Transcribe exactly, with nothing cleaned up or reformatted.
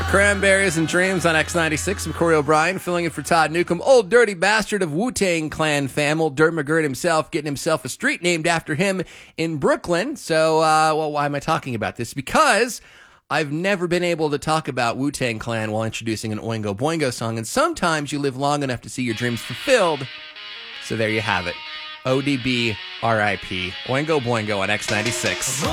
Cranberries and Dreams on X ninety-six. I'm Corey O'Brien, filling in for Todd Newcomb. Old dirty bastard of Wu-Tang Clan fam, old Dirt McGirt himself, getting himself a street named after him in Brooklyn. So, uh, well, why am I talking about this? Because I've never been able to talk about Wu-Tang Clan while introducing an Oingo Boingo song, and sometimes you live long enough to see your dreams fulfilled. So there you have it. O D B R I P. Oingo Boingo on X ninety-six.